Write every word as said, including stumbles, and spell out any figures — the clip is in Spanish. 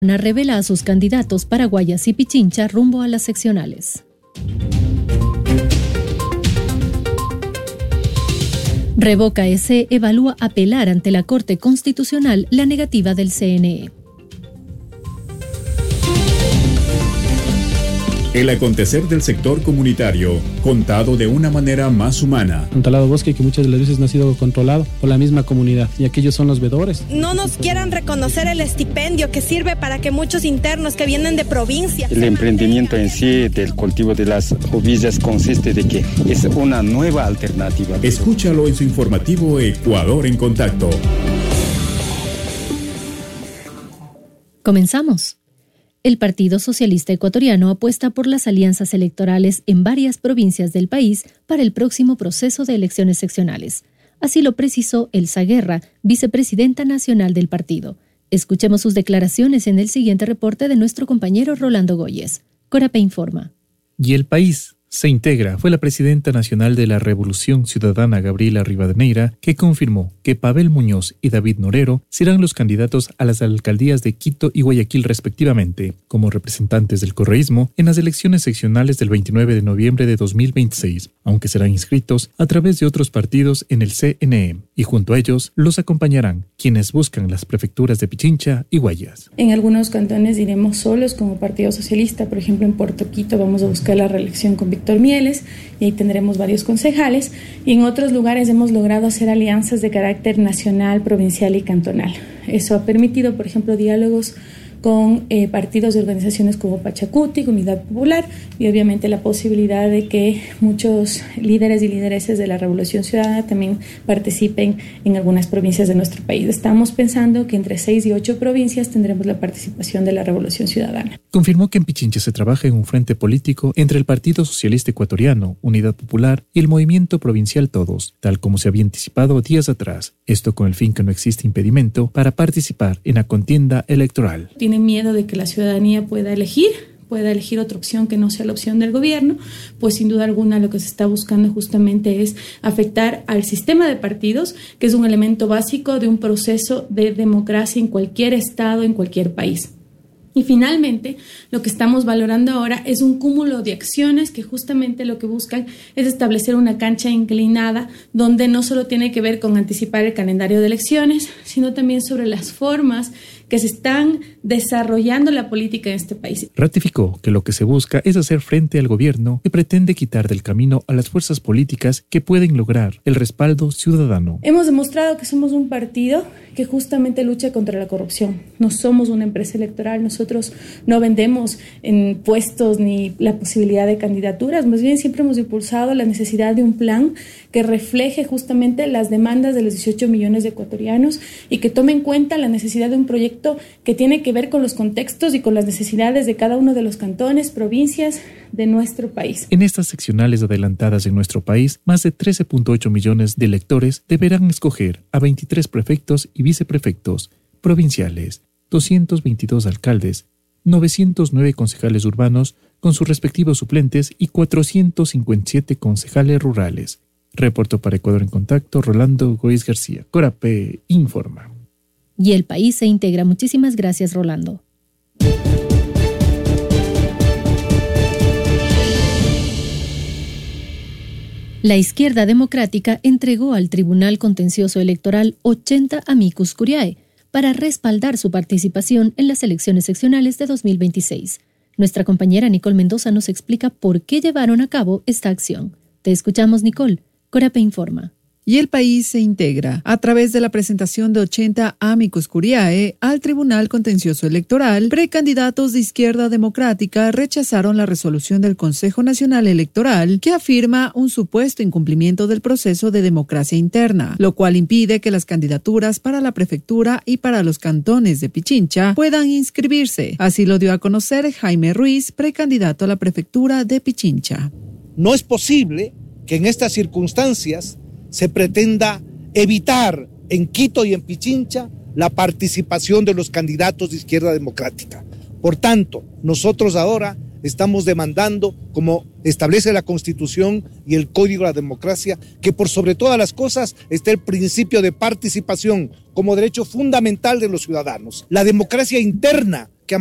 Revela a sus candidatos para Guayas y Pichincha rumbo a las seccionales. Revoca S evalúa apelar ante la Corte Constitucional la negativa del C N E. El acontecer del sector comunitario, contado de una manera más humana. Un talado bosque que muchas de las veces no ha sido controlado por la misma comunidad, y aquellos son los veedores. No nos quieran reconocer el estipendio que sirve para que muchos internos que vienen de provincia... El emprendimiento en sí del cultivo de las ovillas consiste de que es una nueva alternativa. Escúchalo en su informativo Ecuador en Contacto. Comenzamos. El Partido Socialista Ecuatoriano apuesta por las alianzas electorales en varias provincias del país para el próximo proceso de elecciones seccionales. Así lo precisó Elsa Guerra, vicepresidenta nacional del partido. Escuchemos sus declaraciones en el siguiente reporte de nuestro compañero Rolando Goyes. Corape informa. Y el país se integra. Fue la presidenta nacional de la Revolución Ciudadana, Gabriela Rivadeneira, que confirmó que Pavel Muñoz y David Norero serán los candidatos a las alcaldías de Quito y Guayaquil respectivamente, como representantes del correísmo en las elecciones seccionales del veintinueve de noviembre de dos mil veintiséis, aunque serán inscritos a través de otros partidos en el C N E, y junto a ellos los acompañarán quienes buscan las prefecturas de Pichincha y Guayas. En algunos cantones iremos solos como Partido Socialista, por ejemplo en Puerto Quito vamos a buscar la reelección con Víctor Mieles y ahí tendremos varios concejales, y en otros lugares hemos logrado hacer alianzas de carácter nacional, provincial y cantonal. Eso ha permitido, por ejemplo, diálogos con eh, partidos y organizaciones como Pachacuti, Unidad Popular, y obviamente la posibilidad de que muchos líderes y lideresas de la Revolución Ciudadana también participen en algunas provincias de nuestro país. Estamos pensando que entre seis y ocho provincias tendremos la participación de la Revolución Ciudadana. Confirmó que en Pichincha se trabaja en un frente político entre el Partido Socialista Ecuatoriano, Unidad Popular y el Movimiento Provincial Todos, tal como se había anticipado días atrás. Esto con el fin que no existe impedimento para participar en la contienda electoral. Tienen miedo de que la ciudadanía pueda elegir, pueda elegir otra opción que no sea la opción del gobierno, pues sin duda alguna lo que se está buscando justamente es afectar al sistema de partidos, que es un elemento básico de un proceso de democracia en cualquier estado, en cualquier país. Y finalmente, lo que estamos valorando ahora es un cúmulo de acciones que justamente lo que buscan es establecer una cancha inclinada donde no solo tiene que ver con anticipar el calendario de elecciones, sino también sobre las formas que se están desarrollando la política en este país. Ratificó que lo que se busca es hacer frente al gobierno que pretende quitar del camino a las fuerzas políticas que pueden lograr el respaldo ciudadano. Hemos demostrado que somos un partido que justamente lucha contra la corrupción. No somos una empresa electoral, nosotros no vendemos en puestos ni la posibilidad de candidaturas, más bien siempre hemos impulsado la necesidad de un plan que refleje justamente las demandas de los dieciocho millones de ecuatorianos y que tome en cuenta la necesidad de un proyecto que tiene que ver con los contextos y con las necesidades de cada uno de los cantones, provincias de nuestro país. En estas seccionales adelantadas en nuestro país, más de trece punto ocho millones de electores deberán escoger a veintitrés prefectos y viceprefectos provinciales, doscientos veintidós alcaldes, novecientos nueve concejales urbanos con sus respectivos suplentes y cuatrocientos cincuenta y siete concejales rurales. Reportó para Ecuador en Contacto Rolando Goiz García. Corape informa. Y el país se integra. Muchísimas gracias, Rolando. La izquierda democrática entregó al Tribunal Contencioso Electoral ochenta amicus curiae para respaldar su participación en las elecciones seccionales de dos mil veintiséis. Nuestra compañera Nicole Mendoza nos explica por qué llevaron a cabo esta acción. Te escuchamos, Nicole. Corape informa. Y el país se integra a través de la presentación de ochenta amicus curiae al Tribunal Contencioso Electoral. Precandidatos de Izquierda Democrática rechazaron la resolución del Consejo Nacional Electoral que afirma un supuesto incumplimiento del proceso de democracia interna, lo cual impide que las candidaturas para la prefectura y para los cantones de Pichincha puedan inscribirse. Así lo dio a conocer Jaime Ruiz, precandidato a la prefectura de Pichincha. No es posible que en estas circunstancias se pretenda evitar en Quito y en Pichincha la participación de los candidatos de Izquierda Democrática. Por tanto, nosotros ahora estamos demandando, como establece la Constitución y el Código de la Democracia, que por sobre todas las cosas esté el principio de participación como derecho fundamental de los ciudadanos. La democracia interna